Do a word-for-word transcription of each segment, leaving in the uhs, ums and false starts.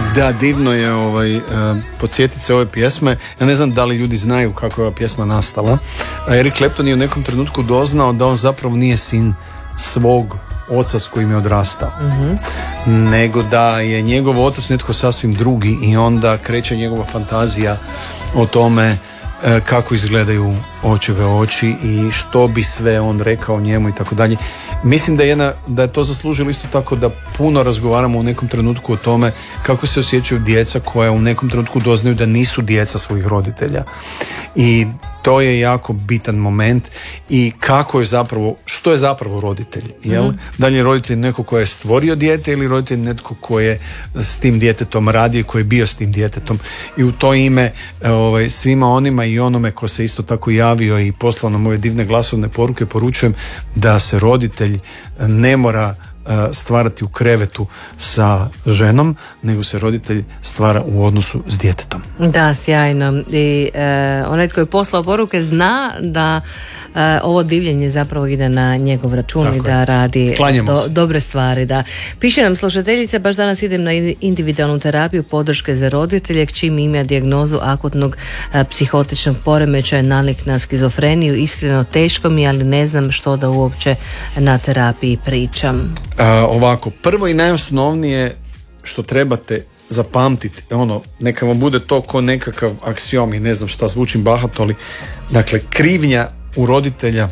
Da, divno je ovaj, uh, podsjetiti se ove pjesme. Ja ne znam da li ljudi znaju kako je ova pjesma nastala. Uh, Eric Clapton je u nekom trenutku doznao da on zapravo nije sin svog oca s kojim je odrastao, mm-hmm. nego da je njegov otac netko sasvim drugi i onda kreće njegova fantazija o tome uh, kako izgledaju očeve oči i što bi sve on rekao njemu i tako dalje. Mislim da je, jedna, da je to zaslužilo isto tako da puno razgovaramo u nekom trenutku o tome kako se osjećaju djeca koja u nekom trenutku doznaju da nisu djeca svojih roditelja. I to je jako bitan moment i kako je zapravo, što je zapravo roditelj, jel? Mm-hmm. Da li je roditelj neko ko je stvorio dijete ili roditelj netko ko je s tim djetetom radio i ko je bio s tim djetetom. I u to ime ovaj, svima onima i onome ko se isto tako javio i poslao nam ove divne glasovne poruke, poručujem da se roditelj ne mora stvarati u krevetu sa ženom, nego se roditelj stvara u odnosu s djetetom. Da, sjajno. I e, onaj tko je poslao poruke zna da e, ovo divljenje zapravo ide na njegov račun. Tako i da je. Radi do, dobre stvari. Da. Piše nam slušateljica, baš danas idem na individualnu terapiju podrške za roditelje, k čim ima dijagnozu akutnog e, psihotičnog poremećaja, nalik na skizofreniju. Iskreno teško mi, ali ne znam što da uopće na terapiji pričam. Uh, ovako, prvo i najosnovnije što trebate zapamtiti, ono, neka vam bude to ko nekakav aksiom i ne znam šta, zvučim bahato, ali dakle, krivnja u roditelja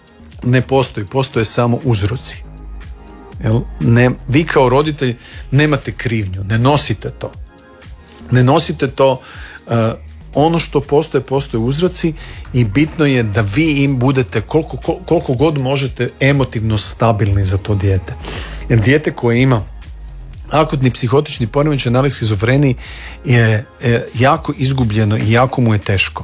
ne postoji, postoje samo uzroci. Jel? Ne, vi kao roditelj nemate krivnju, ne nosite to. Ne nosite to, uh, ono što postoje, postoje uzroci i bitno je da vi im budete koliko, koliko god možete emotivno stabilni za to dijete. Jer dijete koje ima akutni psihotični poremećaj, nalik skizofreniji je, je jako izgubljeno i jako mu je teško.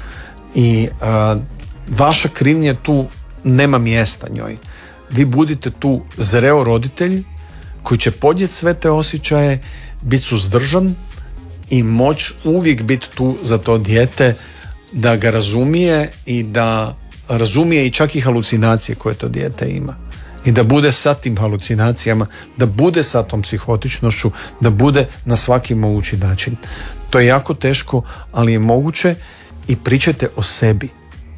I a, vaša krivnja tu nema mjesta njoj. Vi budite tu zreo roditelj koji će podnijeti sve te osjećaje, biti suzdržan i moć uvijek biti tu za to dijete, da ga razumije i da razumije i čak i halucinacije koje to dijete ima. I da bude sa tim halucinacijama, da bude sa tom psihotičnošću, da bude na svaki mogući način. To je jako teško, ali je moguće i pričajte o sebi.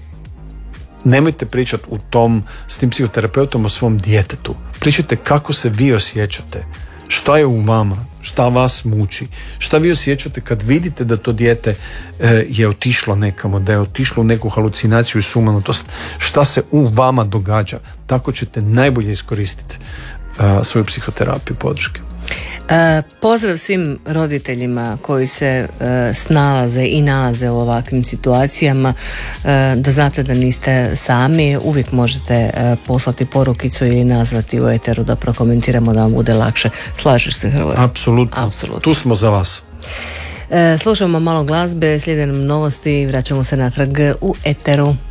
Nemojte pričati u tom, s tim psihoterapeutom o svom djetetu. Pričajte kako se vi osjećate. Šta je u vama, šta vas muči, šta vi osjećate kad vidite da to dijete e, je otišlo nekamo, da je otišlo u neku halucinaciju i sumanutost, šta se u vama događa. Tako ćete najbolje iskoristiti e, svoju psihoterapiju podrške. E, pozdrav svim roditeljima koji se e, snalaze i nalaze u ovakvim situacijama, e, da znate da niste sami, uvijek možete e, poslati porukicu ili nazvati u eteru da prokomentiramo da vam bude lakše. Slažeš se, Hrvoje? Apsolutno. Apsolutno. Tu smo za vas. E, slušamo malo glazbe, slijede nam novosti, vraćamo se natrag u eteru.